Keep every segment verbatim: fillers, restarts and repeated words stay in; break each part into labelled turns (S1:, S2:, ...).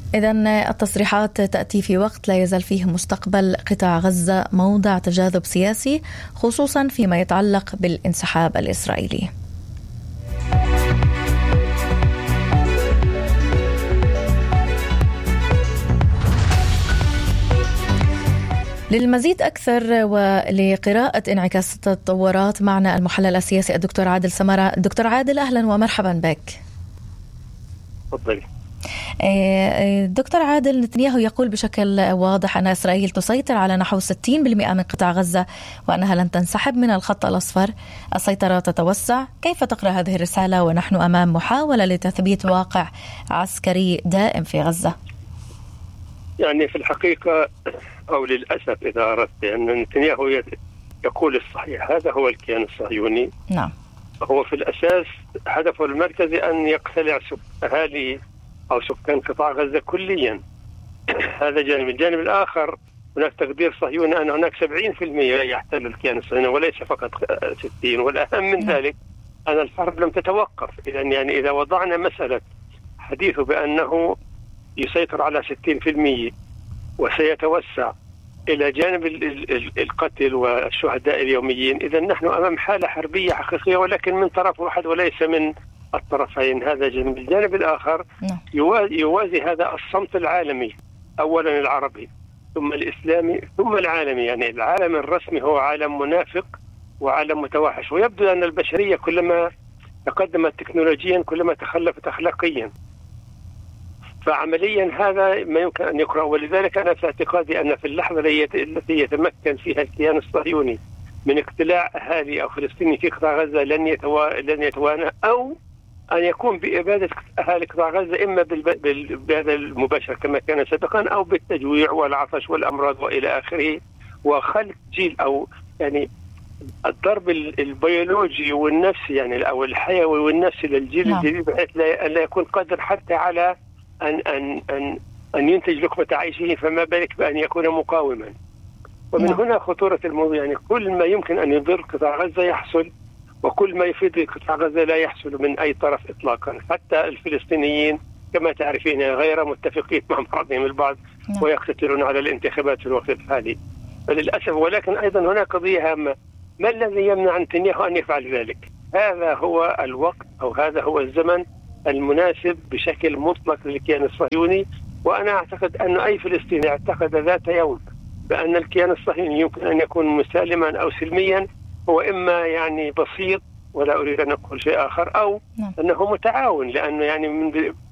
S1: إذن التصريحات تأتي في وقت لا يزال فيه مستقبل قطاع غزة موضع تجاذب سياسي، خصوصا فيما يتعلق بالانسحاب الإسرائيلي. للمزيد أكثر ولقراءة انعكاس التطورات معنا المحلل السياسي الدكتور عادل سمرة. دكتور عادل، أهلا ومرحبا بك.
S2: تفضلي.
S1: دكتور عادل، نتنياهو يقول بشكل واضح أن إسرائيل تسيطر على نحو ستين بالمئة من قطاع غزة وأنها لن تنسحب من الخط الأصفر. السيطرة تتوسع. كيف تقرأ هذه الرسالة ونحن أمام محاولة لتثبيت واقع عسكري دائم في غزة؟
S2: يعني في الحقيقة أو للأسف إذا أردت أن نتنياهو يقول الصحيح، هذا هو الكيان الصهيوني.
S1: نعم.
S2: هو في الأساس هدفه المركزي أن يقتلع أهالي أو سكان قطاع غزة كليا. هذا جانب. الجانب الآخر هناك تقدير صهيوني أن هناك سبعين بالمئة يحتل الكيان الصهيوني وليس فقط ستين، والأهم من ذلك أن الحرب لم تتوقف. إذا يعني إذا وضعنا مسألة حديثه بأنه يسيطر على ستين بالمئة وسيتوسع إلى جانب القتل والشهداء اليوميين، إذا نحن أمام حالة حربية حقيقية ولكن من طرف واحد وليس من الطرفين. هذا جانب. الجانب الآخر يوازي هذا الصمت العالمي، أولا العربي ثم الإسلامي ثم العالمي. يعني العالم الرسمي هو عالم منافق وعالم متوحش، ويبدو أن البشرية كلما تقدمت تكنولوجيا كلما تخلفت أخلاقيا. فعمليا هذا ما يمكن أن يقرأ. ولذلك أنا في اعتقادي أن في اللحظة التي يتمكن فيها الكيان الصهيوني من اقتلاع أهالي أو فلسطيني في قطاع غزة لن يتوا... لن يتوانى، أو أن يكون بإبادة أهالي قطاع غزة إما بالإبادة المباشرة كما كان سابقا أو بالتجويع والعطش والأمراض وإلى آخره، وخلق جيل أو يعني الضرب البيولوجي والنفسي يعني أو الحيوي والنفسي للجيل
S1: نعم.
S2: الجديد بحيث لا, لا يكون قادر حتى على أن أن أن أن ينتج لقمة عيشه، فما بالك بأن يكون مقاوما. ومن نعم. هنا خطورة الموضوع. يعني كل ما يمكن أن يضر قطاع غزة يحصل، وكل ما يفيد قطاع غزة لا يحصل من أي طرف إطلاقا. حتى الفلسطينيين كما تعرفين غير متفقين مع بعضهم البعض نعم. ويقتتلون على الانتخابات في الوقت الحالي للأسف. ولكن أيضا هناك قضية هامة، ما الذي يمنع نتنياهو أن يفعل ذلك؟ هذا هو الوقت أو هذا هو الزمن المناسب بشكل مطلق للكيان الصهيوني. وأنا أعتقد أن أي فلسطيني اعتقد ذات يوم بأن الكيان الصهيوني يمكن أن يكون مسالما أو سلميا، هو إما يعني بسيط ولا أريد أن أقول شيء آخر، أو أنه متعاون. لأنه يعني من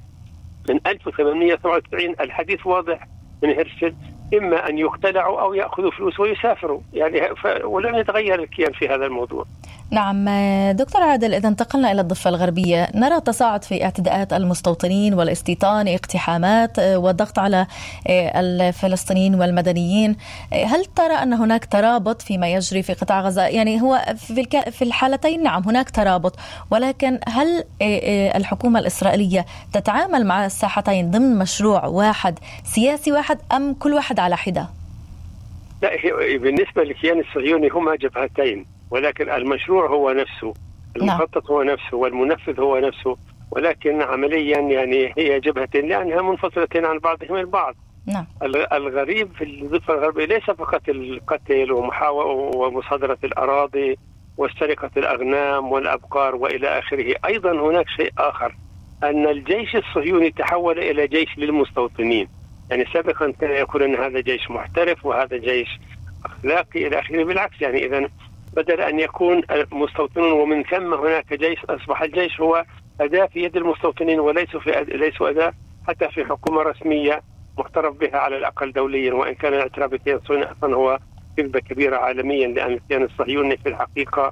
S2: من ألف وثمانمئة وسبعة وتسعين الحديث واضح من هرتزل، إما أن يقتلعوا أو يأخذوا فلوس ويسافروا. يعني ولم يتغير الكيان في هذا الموضوع.
S1: نعم دكتور عادل، إذا انتقلنا إلى الضفة الغربية نرى تصاعد في اعتداءات المستوطنين والاستيطان، اقتحامات والضغط على الفلسطينيين والمدنيين. هل ترى أن هناك ترابط فيما يجري في قطاع غزة؟ يعني هو في الحالتين نعم هناك ترابط، ولكن هل الحكومة الإسرائيلية تتعامل مع الساحتين ضمن مشروع واحد سياسي واحد أم كل واحد على حدة؟
S2: لا، بالنسبة للكيان الصهيوني هما جبهتين، ولكن المشروع هو نفسه، المخطط هو نفسه، والمنفذ هو نفسه، ولكن عمليا يعني هي جبهتين لأنها منفصلتين عن بعضهم البعض.
S1: نعم.
S2: الغريب في الضفة الغربية ليس فقط القتل ومصادرة الأراضي وسرقة الأغنام والأبقار وإلى آخره، أيضا هناك شيء آخر، أن الجيش الصهيوني تحول إلى جيش للمستوطنين. يعني سابقا كان يقول أن هذا جيش محترف وهذا جيش أخلاقي إلى آخره. بالعكس، يعني إذا بدل أن يكون مستوطنون ومن ثم هناك جيش، أصبح الجيش هو أداة في يد المستوطنين وليسوا في أد... ليسوا أداة حتى في حكومة رسمية معترف بها على الأقل دوليا. وإن كان الاعتراف بالكيان الصهيوني أصلا هو كذبة كبيرة عالميا، لأن الكيان الصهيوني في الحقيقة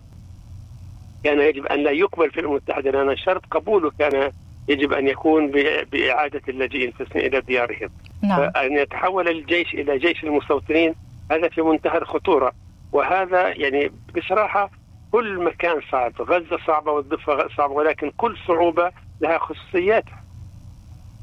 S2: كان يجب أن لا يقبل في الأمم المتحدة، لأن شرط قبوله كان يجب أن يكون بإعادة اللاجئين الفلسطينيين إلى ديارهم.
S1: نعم.
S2: فأن يتحول الجيش إلى جيش المستوطنين هذا في منتهى الخطورة. وهذا يعني بصراحة كل مكان صعب، غزة صعبة والضفة صعبة، ولكن كل صعوبة لها خصوصياتها.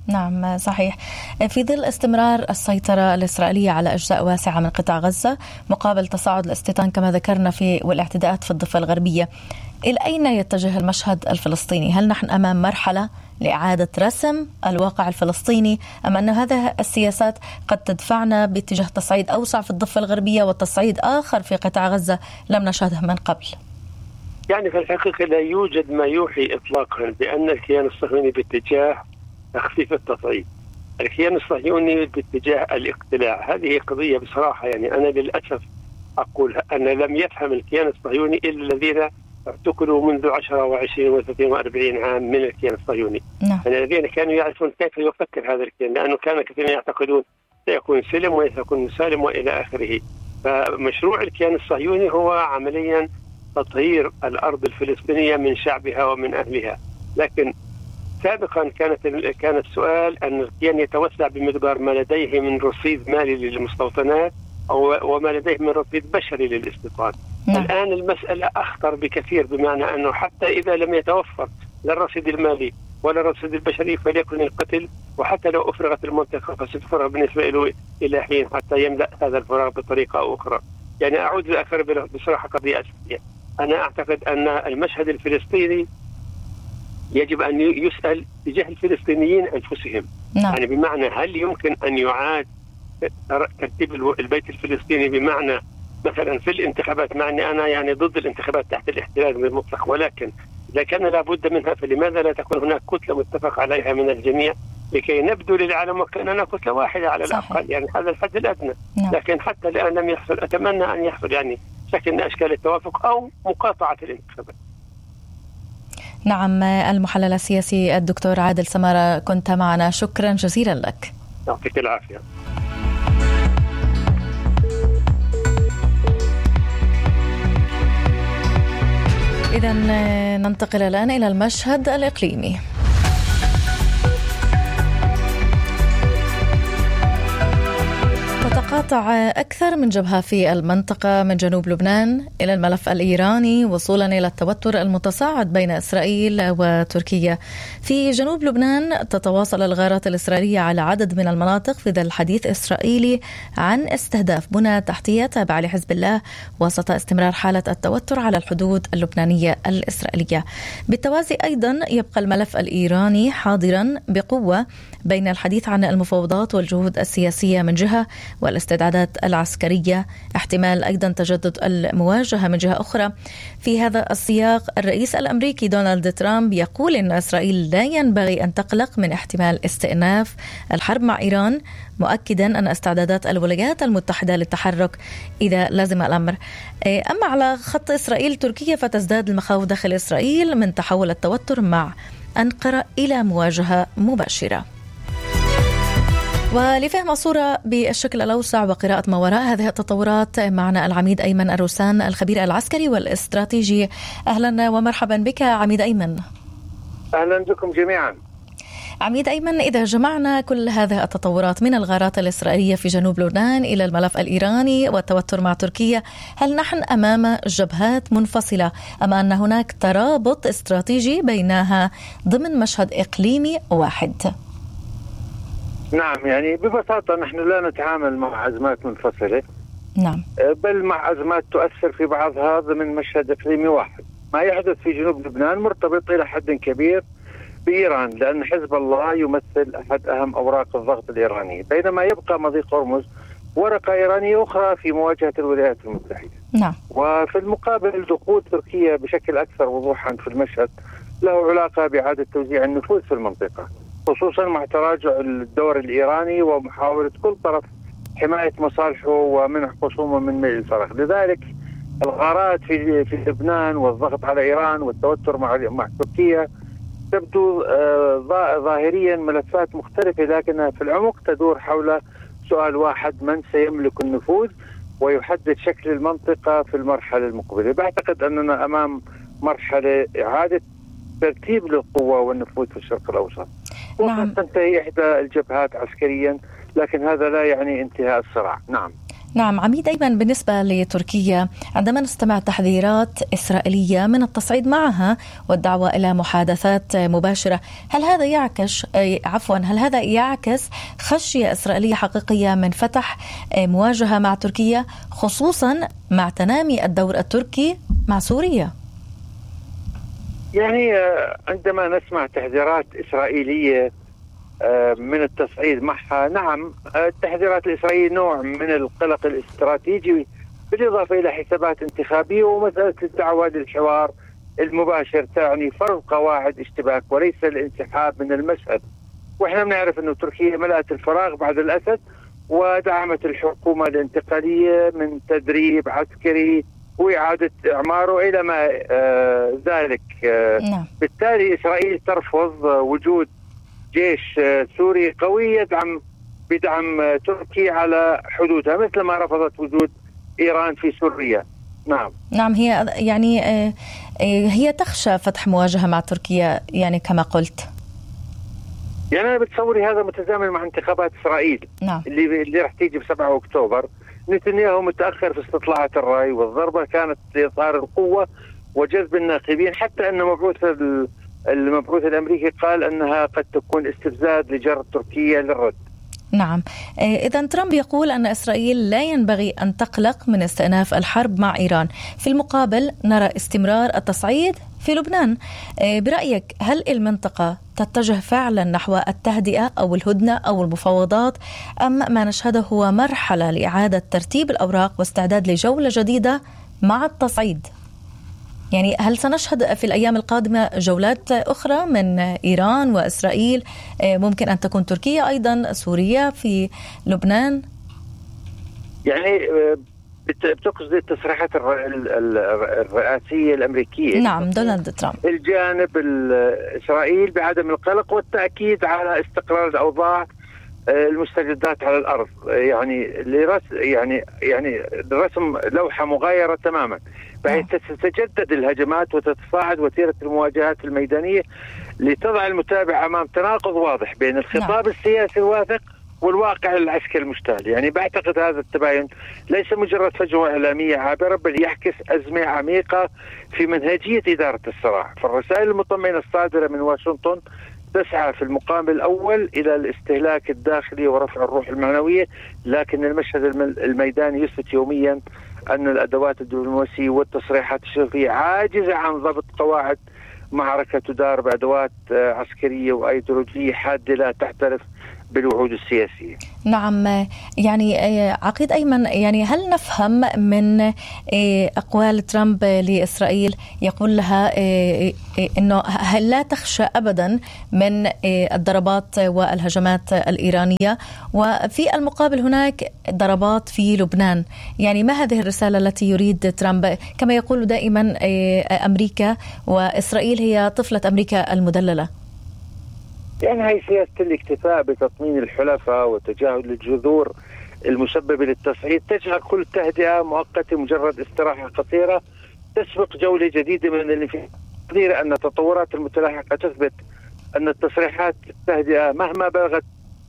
S1: نعم صحيح. في ظل استمرار السيطرة الإسرائيلية على أجزاء واسعة من قطاع غزة مقابل تصاعد الاستيطان كما ذكرنا في والاعتداءات في الضفة الغربية، إلى أين يتجه المشهد الفلسطيني؟ هل نحن أمام مرحلة لإعادة رسم الواقع الفلسطيني أم أن هذه السياسات قد تدفعنا باتجاه تصعيد أوسع في الضفة الغربية وتصعيد آخر في قطاع غزة لم نشهده من قبل؟
S2: يعني في الحقيقة لا يوجد ما يوحي إطلاقا بأن الكيان الصهيوني باتجاه تخفيف التصعيد. الكيان الصهيوني باتجاه الاقتلاع. هذه قضية بصراحة يعني أنا للأسف أقول أن لم يفهم الكيان الصهيوني إلا الذين اعتقلوا منذ عشرة وعشرين وثلاثين وأربعين عام من الكيان الصهيوني.
S1: نعم.
S2: يعني الذين كانوا يعرفون كيف يفكر هذا الكيان، لأنه كان كثيرا يعتقدون سيكون سلم وسيكون مسالم وإلى آخره. فمشروع الكيان الصهيوني هو عمليا تطهير الأرض الفلسطينية من شعبها ومن أهلها. لكن سابقا كانت كان السؤال أن الكيان يتوسع بمقدار ما لديه من رصيد مالي للمستوطنات أو وما لديه من رصيد بشري للاستيطان. نعم. الآن المسألة أخطر بكثير، بمعنى أنه حتى إذا لم يتوفر لا الرصيد المالي ولا الرصيد البشري فليكن القتل، وحتى لو أفرغت المنطقة فستفرغ بالنسبة له إلى حين حتى يملأ هذا الفراغ بطريقة أخرى. يعني أعود لأخر بصراحة قضية أساسية. أنا أعتقد أن المشهد الفلسطيني يجب أن يسأل تجاه الفلسطينيين أنفسهم.
S1: نعم.
S2: يعني بمعنى هل يمكن أن يعاد ترتيب البيت الفلسطيني، بمعنى مثلا في الانتخابات، مع أني أنا يعني ضد الانتخابات تحت الاحتلال بالمطلق، ولكن إذا كان لابد منها فلماذا لا تكون هناك كتلة متفق عليها من الجميع لكي نبدو للعالم وكأننا كتلة واحدة على
S1: صحيح.
S2: الأقل، يعني هذا الحد الأدنى.
S1: نعم.
S2: لكن حتى الآن لم يحصل. أتمنى أن يحصل يعني شكل من أشكال التوافق أو مقاطعة الانتخابات.
S1: نعم. المحلل السياسي الدكتور عادل سمارة كنت معنا، شكرا جزيلا لك.
S2: يعطيك العافية.
S1: إذن ننتقل الآن إلى المشهد الإقليمي. تتقاطع أكثر من جبهة في المنطقة من جنوب لبنان إلى الملف الإيراني وصولا إلى التوتر المتصاعد بين إسرائيل وتركيا. في جنوب لبنان تتواصل الغارات الإسرائيلية على عدد من المناطق في ظل حديث إسرائيلي عن استهداف بنى تحتية تابعة لحزب الله وسط استمرار حالة التوتر على الحدود اللبنانية الإسرائيلية. بالتوازي أيضا يبقى الملف الإيراني حاضرا بقوة بين الحديث عن المفاوضات والجهود السياسية من جهة والاستعدادات العسكرية، احتمال أيضا تجدد المواجهة من جهة أخرى. في هذا السياق الرئيس الأمريكي دونالد ترامب يقول إن إسرائيل لا ينبغي أن تقلق من احتمال استئناف الحرب مع إيران، مؤكدا أن استعدادات الولايات المتحدة للتحرك إذا لزم الأمر. أما على خط إسرائيل تركيا فتزداد المخاوف داخل إسرائيل من تحول التوتر مع أنقرة إلى مواجهة مباشرة. ولفهم الصورة بالشكل الأوسع وقراءة ما وراء هذه التطورات معنا العميد أيمن الروسان الخبير العسكري والاستراتيجي. أهلا ومرحبا بك عميد أيمن.
S3: أهلا بكم جميعا.
S1: عميد أيمن، إذا جمعنا كل هذه التطورات من الغارات الإسرائيلية في جنوب لبنان إلى الملف الإيراني والتوتر مع تركيا، هل نحن أمام جبهات منفصلة أم أن هناك ترابط استراتيجي بينها ضمن مشهد إقليمي واحد؟
S3: نعم، يعني ببساطة نحن لا نتعامل مع أزمات منفصلة،
S1: نعم،
S3: بل مع أزمات تؤثر في بعضها ضمن مشهد إقليمي واحد. ما يحدث في جنوب لبنان مرتبط إلى حد كبير بإيران، لأن حزب الله يمثل أحد أهم أوراق الضغط الإيراني، بينما يبقى مضيق هرمز ورقة إيرانية أخرى في مواجهة الولايات المتحدة.
S1: نعم.
S3: وفي المقابل دخول تركيا بشكل أكثر وضوحا في المشهد له علاقة بإعادة توزيع النفوذ في المنطقة، خصوصا مع تراجع الدور الإيراني ومحاولة كل طرف حماية مصالحه ومنع خصومه من ميل الفرخ. لذلك الغارات في في لبنان والضغط على إيران والتوتر مع مع تركيا تبدو آه ظاهريا ملفات مختلفة، لكنها في العمق تدور حول سؤال واحد: من سيملك النفوذ ويحدد شكل المنطقة في المرحلة المقبلة. بعتقد أننا أمام مرحلة إعادة ترتيب للقوة والنفوذ في الشرق الأوسط.
S1: نعم.
S3: وقد تنتهي إحدى الجبهات عسكريا، لكن هذا لا يعني انتهاء الصراع. نعم.
S1: نعم عميد أيمن، بالنسبة لتركيا عندما نستمع تحذيرات إسرائيلية من التصعيد معها والدعوة إلى محادثات مباشرة، هل هذا يعكس عفوا هل هذا يعكس خشية إسرائيلية حقيقية من فتح مواجهة مع تركيا، خصوصا مع تنامي الدور التركي مع سوريا؟
S3: يعني عندما نسمع تحذيرات إسرائيلية من التصعيد معها، نعم التحذيرات الإسرائيلية نوع من القلق الاستراتيجي بالإضافة إلى حسابات انتخابية، ومسألة الدعوة للحوار المباشر تعني فرض قواعد اشتباك وليس الانسحاب من المشهد. وإحنا بنعرف أنه تركيا ملأت الفراغ بعد الأسد ودعمت الحكومة الانتقالية من تدريب عسكري وإعادة إعماره إلى ما آه ذلك آه نعم. بالتالي إسرائيل ترفض وجود جيش آه سوري قوي يدعم بدعم آه تركي على حدودها، مثل ما رفضت وجود إيران في سوريا. نعم
S1: نعم هي يعني آه هي تخشى فتح مواجهة مع تركيا، يعني كما قلت.
S3: يعني أنا بتصوري هذا متزامن مع انتخابات إسرائيل نعم. اللي اللي رح تيجي بسبعة أكتوبر. نتنياهو متأخر في استطلاعات الرأي، والضربة كانت لإظهار القوة وجذب الناخبين، حتى أن مبعوث المبعوث الأمريكي قال أنها قد تكون استفزاز لجر تركيا للرد.
S1: نعم، إذا ترامب يقول أن إسرائيل لا ينبغي أن تقلق من استئناف الحرب مع إيران، في المقابل نرى استمرار التصعيد في لبنان. برأيك هل المنطقة تتجه فعلا نحو التهدئة أو الهدنة أو المفاوضات، أم ما نشهده هو مرحلة لإعادة ترتيب الأوراق واستعداد لجولة جديدة مع التصعيد؟ يعني هل سنشهد في الأيام القادمة جولات أخرى من إيران وإسرائيل، ممكن أن تكون تركيا أيضا، سوريا في لبنان؟
S3: يعني بتقصد التصريحات الرئاسية الأمريكية؟
S1: نعم، دونالد ترامب.
S3: الجانب الإسرائيل بعدم القلق والتأكيد على استقرار الأوضاع المستجدات على الأرض، يعني لرسم يعني يعني رسم لوحة مغايرة تماما، بحيث تتجدد الهجمات وتتصاعد وتيرة المواجهات الميدانية لتضع المتابع أمام تناقض واضح بين الخطاب نعم. السياسي الواثق والواقع العسكري المشتعل. يعني بعتقد هذا التباين ليس مجرد فجوة إعلامية عابرة، بل يعكس أزمة عميقة في منهجية إدارة الصراع. فالرسائل المطمئنة الصادرة من واشنطن تسعى في المقام الأول إلى الاستهلاك الداخلي ورفع الروح المعنوية، لكن المشهد الميداني يثبت يوميا أن الأدوات الدبلوماسية والتصريحات الشرفية عاجزة عن ضبط قواعد معركة تدار بأدوات عسكرية وأيديولوجية حادة لا تعترف بالوعود السياسية.
S1: نعم، يعني عقيد أيمن، يعني هل نفهم من أقوال ترامب لإسرائيل يقول لها أنه هل لا تخشى أبدا من الضربات والهجمات الإيرانية، وفي المقابل هناك ضربات في لبنان؟ يعني ما هذه الرسالة التي يريد ترامب؟ كما يقول دائما أمريكا وإسرائيل هي طفلة أمريكا المدللة.
S3: يعني هي سياسة الاكتفاء بتطمين الحلفاء وتجاهل الجذور المسببة للتصعيد تجعل كل تهدئة مؤقتة مجرد استراحة قصيرة تسبق جولة جديدة من الانفجار. أن التطورات المتلاحقة تثبت أن التصريحات التهدئة مهما بلغت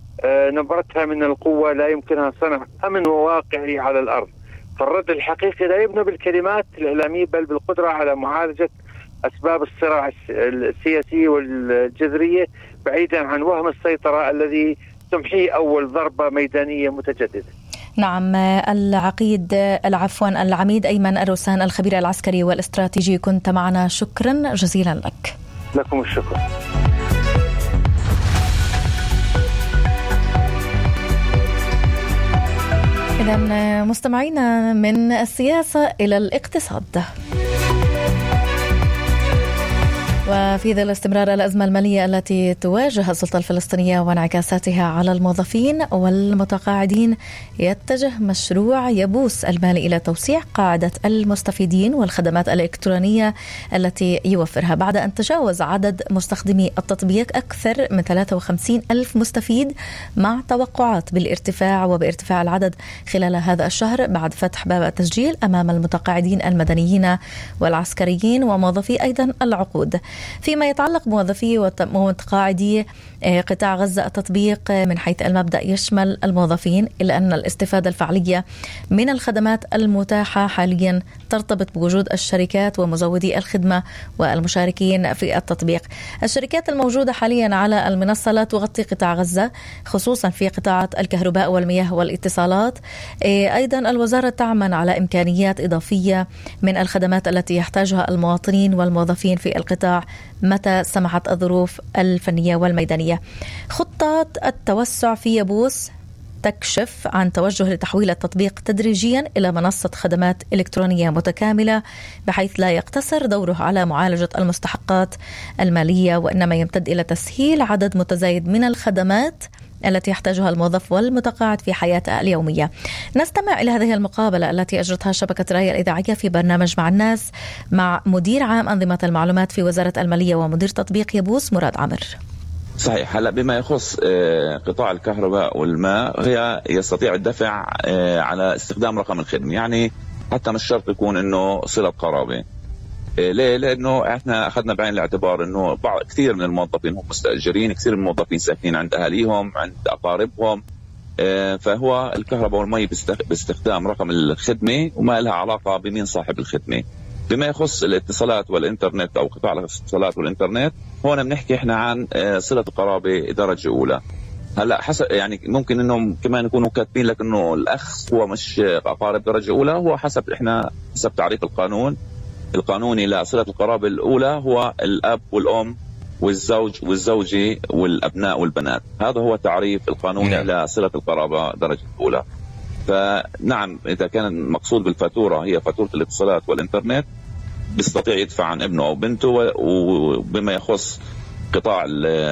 S3: نبرتها من القوة لا يمكنها صنع أمن وواقعي على الأرض. فالرد الحقيقي لا يبنى بالكلمات الإعلامية بل بالقدرة على معالجة أسباب الصراع السياسي والجذرية بعيدا عن وهم السيطرة الذي تمحيه أول ضربة ميدانية متجددة.
S1: نعم، العقيد العفوا العميد أيمن الروسان الخبير العسكري والاستراتيجي، كنت معنا، شكرا جزيلا لك.
S3: لكم الشكر.
S1: إذن مستمعينا، من السياسة إلى الاقتصاد. وفي ظل استمرار الأزمة المالية التي تواجه السلطة الفلسطينية وانعكاساتها على الموظفين والمتقاعدين، يتجه مشروع يبوس المالي إلى توسيع قاعدة المستفيدين والخدمات الإلكترونية التي يوفرها، بعد أن تجاوز عدد مستخدمي التطبيق أكثر من ثلاثة وخمسين ألف مستفيد، مع توقعات بالارتفاع وبارتفاع العدد خلال هذا الشهر بعد فتح باب التسجيل أمام المتقاعدين المدنيين والعسكريين وموظفي أيضا العقود. فيما يتعلق بموظفي ومتقاعدي قطاع غزة، التطبيق من حيث المبدأ يشمل الموظفين، إلا أن الاستفادة الفعلية من الخدمات المتاحة حاليا ترتبط بوجود الشركات ومزودي الخدمة والمشاركين في التطبيق. الشركات الموجودة حاليا على المنصة لا تغطي قطاع غزة، خصوصا في قطاعات الكهرباء والمياه والاتصالات. أيضا الوزارة تعمل على إمكانيات إضافية من الخدمات التي يحتاجها المواطنين والموظفين في القطاع متى سمحت الظروف الفنية والميدانية. خطة التوسع في يبوس تكشف عن توجه لتحويل التطبيق تدريجيا إلى منصة خدمات إلكترونية متكاملة، بحيث لا يقتصر دوره على معالجة المستحقات المالية، وإنما يمتد إلى تسهيل عدد متزايد من الخدمات التي يحتاجها الموظف والمتقاعد في حياته اليومية. نستمع إلى هذه المقابلة التي أجرتها شبكة رأي الإذاعية في برنامج مع الناس مع مدير عام أنظمة المعلومات في وزارة المالية ومدير تطبيق يبوس مراد عامر.
S4: صحيح. هلا بما يخص قطاع الكهرباء والماء، هي يستطيع الدفع على استخدام رقم الخدمة، يعني حتى مش شرط يكون انه صلة قرابة. ليه؟ لانه احنا اخذنا بعين الاعتبار انه بعض كثير من الموظفين هم مستاجرين، كثير من الموظفين ساكنين عند اهاليهم، عند اقاربهم، فهو الكهرباء والمي باستخدام رقم الخدمة وما لها علاقة بمين صاحب الخدمة. بما يخص الاتصالات والإنترنت أو قطاع الاتصالات والإنترنت، هون بنحكي إحنا عن صلة قرابة درجة أولى. هلا حسب يعني ممكن إنهم كمان يكونوا كاتبين لك إنه الأخ هو مش قارب درجة أولى، هو حسب إحنا حسب تعريف القانون القانوني لصلة القرابة الأولى هو الأب والأم والزوج والزوجة والأبناء والبنات. هذا هو تعريف القانوني لصلة القرابة درجة أولى. فنعم إذا كان المقصود بالفاتورة هي فاتورة الاتصالات والإنترنت، بيستطيع يدفع عن ابنه أو بنته. وبما يخص قطاع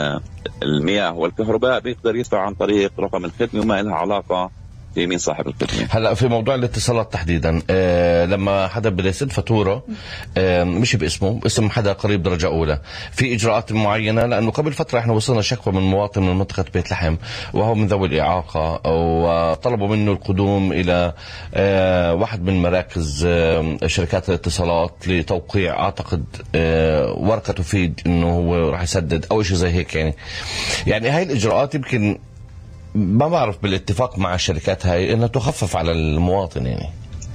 S4: المياه والكهرباء بيقدر يدفع عن طريق رقم الخدمة وما لها علاقة في مين صاحب الخدمة.
S5: هلا في موضوع الاتصالات تحديدا، آه لما حدا بده يسد فاتورة آه مش باسمه، اسم حدا قريب درجة أولى، في إجراءات معينة؟ لأنه قبل فترة احنا وصلنا شكوى من مواطن من منطقة بيت لحم وهو من ذوي الإعاقة، وطلبوا منه القدوم إلى آه واحد من مراكز آه شركات الاتصالات لتوقيع أعتقد آه ورقة تفيد إنه هو راح يسدد أو شيء زي هيك. يعني يعني هاي الإجراءات يمكن ما بعرف بالاتفاق مع الشركات هاي انها تخفف على المواطن. يعني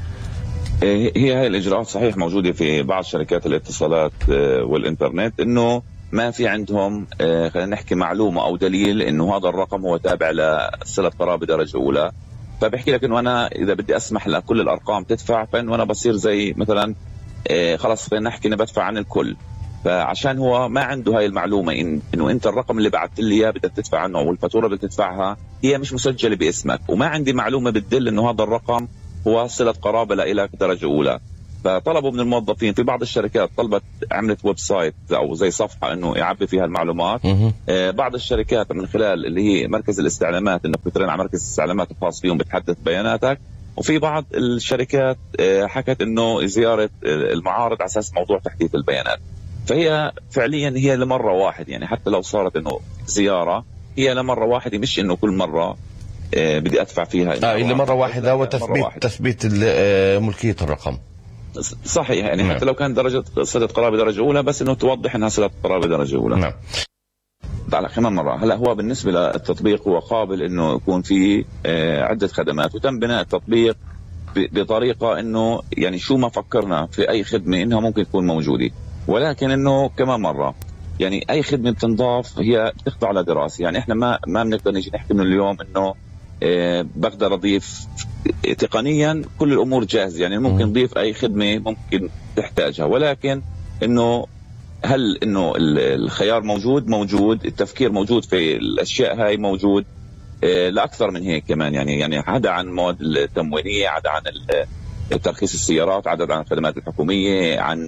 S4: هي هاي الاجراءات صحيح موجوده في بعض شركات الاتصالات والانترنت، انه ما في عندهم خلينا نحكي معلومه او دليل انه هذا الرقم هو تابع لصله قرابه درجه اولى. فبحكي لك انه انا اذا بدي اسمح لكل الارقام تدفع، فانه انا بصير زي مثلا خلاص خلينا نحكي انا بدفع عن الكل. فعشان هو ما عنده هاي المعلومة إن إنه أنت الرقم اللي بعت لي إياه بدك تدفع عنه أو الفاتورة بدك تدفعها هي مش مسجلة باسمك، وما عندي معلومة بتدل إنه هذا الرقم هو صلة قرابة لإلك درجة أولى. فطلبوا من الموظفين في بعض الشركات طلبت عملت ويب سايت أو زي صفحة إنه يعبي فيها المعلومات. آه بعض الشركات من خلال اللي هي مركز الاستعلامات، إنك بترن على مركز الاستعلامات الخاص فيهم بتحدث بياناتك. وفي بعض الشركات آه حكت إنه زيارة المعارض على أساس موضوع تحديث البيانات. فهي فعليا هي لمرة واحد، يعني حتى لو صارت انه زيارة هي لمرة واحدة، مش انه كل مرة آه بدي ادفع فيها.
S5: اه اللي مرة واحدة وتثبيت تثبيت ملكية الرقم.
S4: صحيح. يعني نعم. حتى لو كان درجة صلة قرابة درجة أولى، بس انه توضح انها صلة قرابة درجة أولى. نعم. على كمان مرة هلا هو بالنسبة للتطبيق هو قابل انه يكون فيه آه عدة خدمات، وتم بناء التطبيق بطريقة انه يعني شو ما فكرنا في اي خدمة انها ممكن تكون موجودة، ولكن انه كمان مره يعني اي خدمه بتنضاف هي بتخضع لدراسه. يعني احنا ما ما بنقدر نيجي نحكي من اليوم انه اه بقدر اضيف تقنيا كل الامور جاهزه. يعني ممكن نضيف اي خدمه ممكن تحتاجها، ولكن انه هل انه الخيار موجود موجود التفكير موجود في الاشياء هاي موجود اه لاكثر من هيك كمان. يعني يعني عدا عن المواد التموينيه، عدا عن ترخيص السيارات، عدا عن الخدمات الحكوميه، عن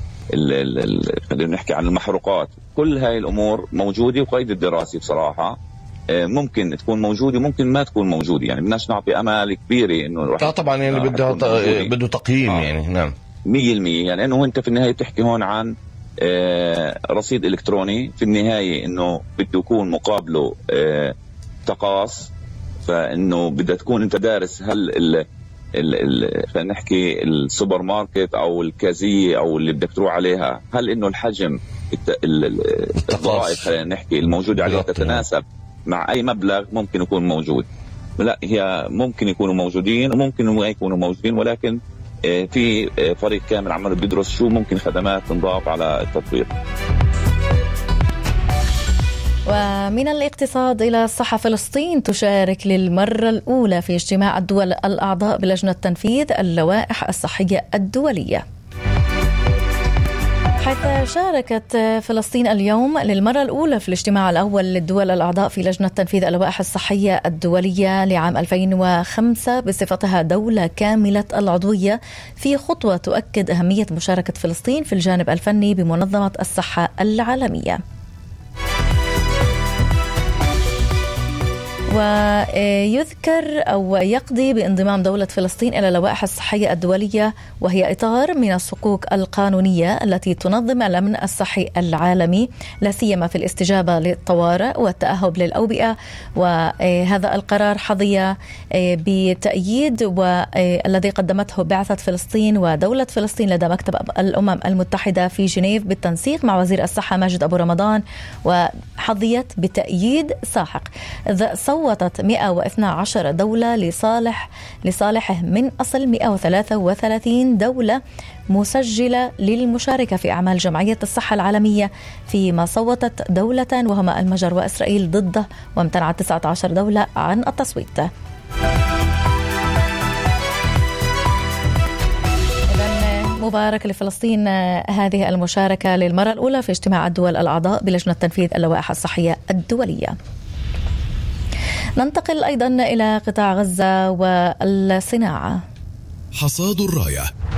S4: خلينا نحكي عن المحروقات، كل هاي الأمور موجودة وقيد الدراسي بصراحة ممكن تكون موجودة ممكن ما تكون موجودة. يعني بدناش نعطي أمال كبيرة إنه
S5: لا طبعا يعني بده بده تقييم. آه. يعني نعم
S4: مية المية. يعني إنه أنت في النهاية تحكي هون عن آه رصيد إلكتروني، في النهاية إنه بده يكون مقابله آه تقاص. فإنه بدها تكون أنت دارس هل خلينا نحكي السوبر ماركت او الكازيه او اللي بدك تروح عليها، هل انه الحجم الضرائب خلينا نحكي الموجوده عليها تتناسب مع اي مبلغ ممكن يكون موجود؟ لا، هي ممكن يكونوا موجودين وممكن ما يكونوا موجودين، ولكن في فريق كامل عمله بيدرس شو ممكن خدمات تنضاف على التطبيق.
S1: ومن الاقتصاد إلى الصحة، فلسطين تشارك للمرة الأولى في اجتماع الدول الأعضاء بلجنة تنفيذ اللوائح الصحية الدولية، حيث شاركت فلسطين اليوم للمرة الأولى في الاجتماع الأول للدول الأعضاء في لجنة تنفيذ اللوائح الصحية الدولية لعام ألفين وخمسة بصفتها دولة كاملة العضوية، في خطوة تؤكد أهمية مشاركة فلسطين في الجانب الفني بمنظمة الصحة العالمية. ويذكر أو يقضي بانضمام دولة فلسطين إلى اللوائح الصحية الدولية، وهي إطار من الصكوك القانونية التي تنظم الأمن الصحي العالمي، لا سيما في الاستجابة للطوارئ والتأهب للأوبئة. وهذا القرار حظي بتأييد والذي قدمته بعثة فلسطين ودولة فلسطين لدى مكتب الأمم المتحدة في جنيف بالتنسيق مع وزير الصحة ماجد أبو رمضان، وحظيت بتأييد ساحق. صوتت مئة واثني عشر دولة لصالح لصالحه من أصل مئة وثلاثة وثلاثين دولة مسجلة للمشاركة في أعمال جمعية الصحة العالمية، فيما صوتت دولة وهما المجر وإسرائيل ضده، وامتنعت تسعة عشر دولة عن التصويت. مبارك لفلسطين هذه المشاركة للمرة الأولى في اجتماع الدول الأعضاء بلجنة تنفيذ اللوائح الصحية الدولية. ننتقل أيضا إلى قطاع غزة والصناعة.
S6: حصاد الراية.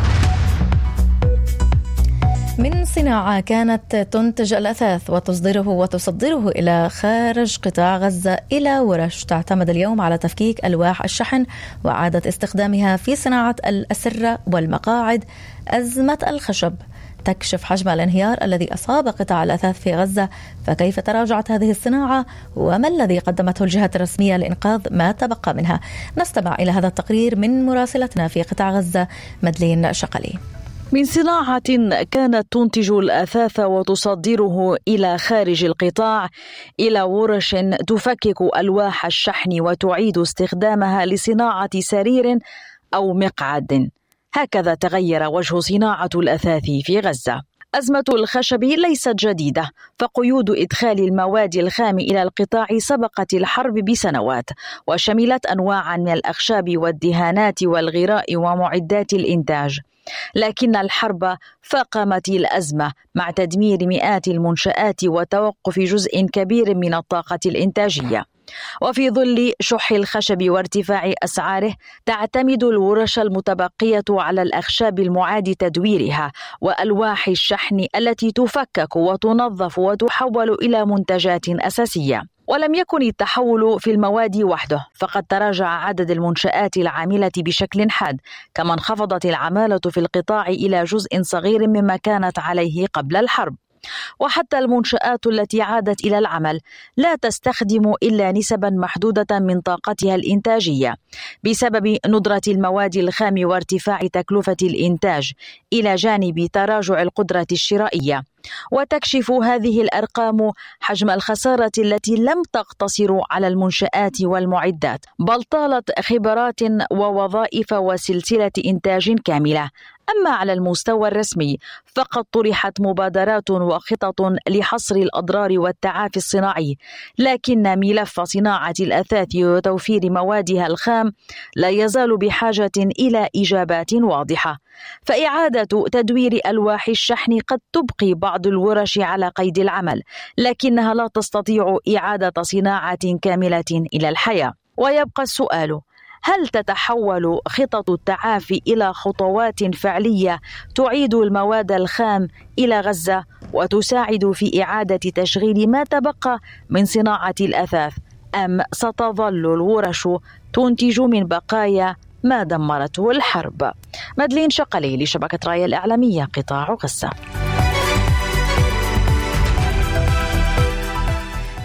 S1: من صناعة كانت تنتج الأثاث وتصدره وتصدره إلى خارج قطاع غزة إلى ورش تعتمد اليوم على تفكيك ألواح الشحن وإعادة استخدامها في صناعة الأسرة والمقاعد. أزمة الخشب تكشف حجم الانهيار الذي أصاب قطاع الأثاث في غزة، فكيف تراجعت هذه الصناعة وما الذي قدمته الجهات الرسمية لإنقاذ ما تبقى منها؟ نستمع إلى هذا التقرير من مراسلتنا في قطاع غزة مدلين شقلي.
S7: من صناعة كانت تنتج الأثاث وتصدره إلى خارج القطاع إلى ورش تفكك ألواح الشحن وتعيد استخدامها لصناعة سرير أو مقعد، هكذا تغير وجه صناعة الأثاث في غزة. أزمة الخشب ليست جديدة، فقيود إدخال المواد الخام إلى القطاع سبقت الحرب بسنوات، وشملت أنواعا من الأخشاب والدهانات والغراء ومعدات الإنتاج. لكن الحرب فاقمت الأزمة مع تدمير مئات المنشآت وتوقف جزء كبير من الطاقة الإنتاجية. وفي ظل شح الخشب وارتفاع أسعاره، تعتمد الورش المتبقية على الأخشاب المعاد تدويرها وألواح الشحن التي تفكك وتنظف وتحول إلى منتجات أساسية. ولم يكن التحول في المواد وحده، فقد تراجع عدد المنشآت العاملة بشكل حاد، كما انخفضت العمالة في القطاع إلى جزء صغير مما كانت عليه قبل الحرب. وحتى المنشآت التي عادت إلى العمل لا تستخدم إلا نسبا محدودة من طاقتها الإنتاجية بسبب ندرة المواد الخام وارتفاع تكلفة الإنتاج، إلى جانب تراجع القدرة الشرائية. وتكشف هذه الأرقام حجم الخسارة التي لم تقتصر على المنشآت والمعدات، بل طالت خبرات ووظائف وسلسلة إنتاج كاملة. أما على المستوى الرسمي فقد طرحت مبادرات وخطط لحصر الأضرار والتعافي الصناعي، لكن ملف صناعة الأثاث وتوفير موادها الخام لا يزال بحاجة إلى إجابات واضحة. فإعادة تدوير ألواح الشحن قد تبقي بعض الورش على قيد العمل، لكنها لا تستطيع إعادة صناعة كاملة إلى الحياة. ويبقى السؤال: هل تتحول خطط التعافي إلى خطوات فعلية تعيد المواد الخام إلى غزة وتساعد في إعادة تشغيل ما تبقى من صناعة الأثاث، أم ستظل الورش تنتج من بقايا ما دمرته الحرب؟ مدلين شقلي لشبكة راية الإعلامية، قطاع غزة.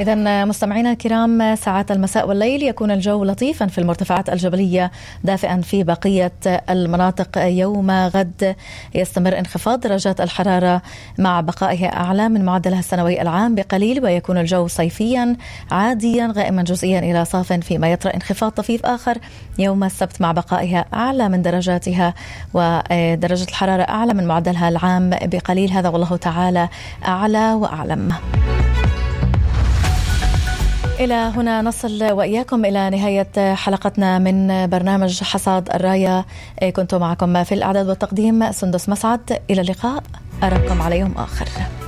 S1: إذن مستمعينا الكرام، ساعات المساء والليل يكون الجو لطيفا في المرتفعات الجبلية، دافئا في بقية المناطق. يوم غد يستمر انخفاض درجات الحرارة مع بقائها أعلى من معدلها السنوي العام بقليل، ويكون الجو صيفيا عاديا غائما جزئيا إلى صاف، فيما يطرأ انخفاض طفيف آخر يوم السبت مع بقائها أعلى من درجاتها ودرجة الحرارة أعلى من معدلها العام بقليل. هذا والله تعالى أعلى وأعلم. إلى هنا نصل وإياكم إلى نهاية حلقتنا من برنامج حصاد الراية. كنت معكم في الإعداد والتقديم سندس مسعد. إلى اللقاء، أراكم على يوم آخر.